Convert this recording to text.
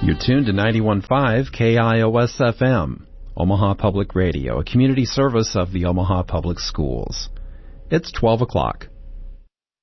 You're tuned to 91.5 KIOS-FM, Omaha Public Radio, a community service of the Omaha Public Schools. It's 12 o'clock.